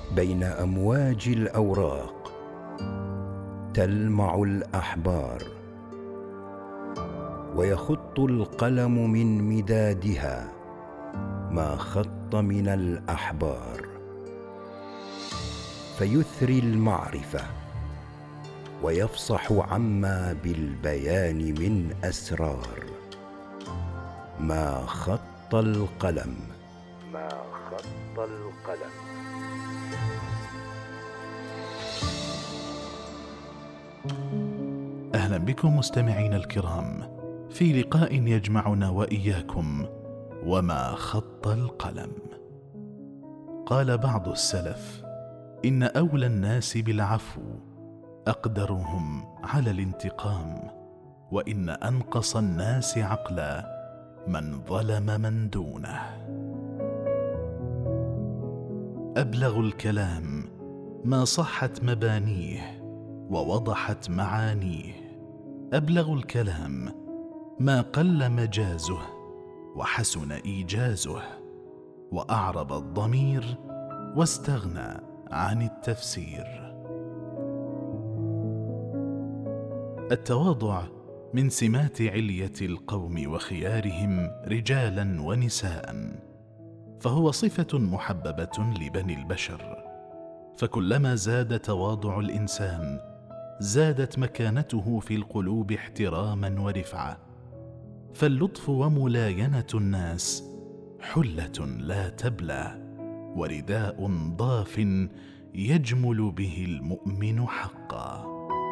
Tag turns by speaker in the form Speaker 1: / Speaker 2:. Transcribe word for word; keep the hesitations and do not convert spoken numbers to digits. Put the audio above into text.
Speaker 1: بين أمواج الأوراق تلمع الأحبار، ويخط القلم من مدادها ما خط من الأحبار، فيثري المعرفة ويفصح عما بالبيان من أسرار ما خط القلم ما خط القلم.
Speaker 2: أهلا بكم مستمعين الكرام في لقاء يجمعنا وإياكم وما خط القلم. قال بعض السلف: إن أولى الناس بالعفو أقدرهم على الانتقام، وإن أنقص الناس عقلا من ظلم من دونه. أبلغ الكلام ما صحت مبانيه ووضحت معانيه، أبلغ الكلام ما قل مجازه وحسن إيجازه، وأعرب الضمير واستغنى عن التفسير. التواضع من سمات علية القوم وخيارهم رجالا ونساء، فهو صفة محببة لبني البشر، فكلما زاد تواضع الإنسان زادت مكانته في القلوب احتراما ورفعة، فاللطف وملاينة الناس حلة لا تبلى، ورداء ضاف يجمل به المؤمن حقا.